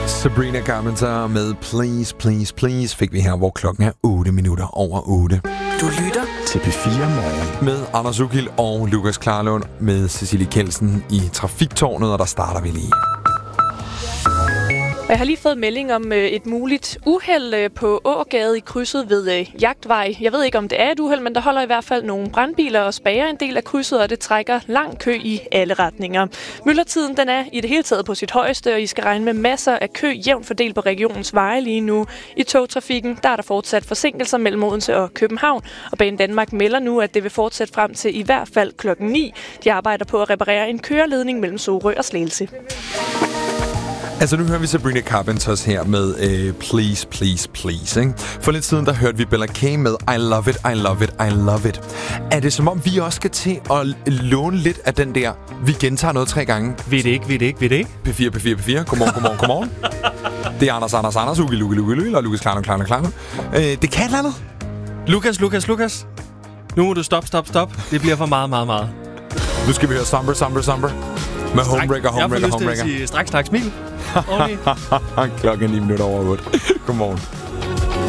Sabrina Carpenter med Please, Please, Please fik vi her, hvor klokken er 8 minutter over 8. Du lytter til P4 Morgen med Anders Ugild og Lukas Klarlund med Cecilie Kelsen i Trafiktårnet, og der starter vi lige. Jeg har lige fået melding om et muligt uheld på Ågade i krydset ved Jagtvej. Jeg ved ikke, om det er et uheld, men der holder i hvert fald nogle brandbiler og spærrer en del af krydset, og det trækker lang kø i alle retninger. Myldretiden den er i det hele taget på sit højeste, og I skal regne med masser af kø jævnt fordelt på regionens veje lige nu. I togtrafikken der er der fortsat forsinkelser mellem Odense og København, og Banen Danmark melder nu, at det vil fortsætte frem til i hvert fald klokken 9. De arbejder på at reparere en køreledning mellem Sorø og Slagelse. Altså, nu hører vi Sabrina Carpenters her med Please, Please, Please, ikke? For lidt siden, der hørte vi Bella K med I Love It, I Love It, I Love It. Er det som om, vi også skal til at låne lidt af den der, vi gentager noget 3 gange? Ved det ikke. P4, P4, P4. Godmorgen. Det er Anders, Ugi, og Lukas Klarlund. Det kan et eller andet. Lukas. Nu må du stop. Det bliver for meget. Nu skal vi høre Somber. Med Homebreaker. Jeg får lyst til at sige straks smil. Klokken 9 minutter over 8. Godmorgen.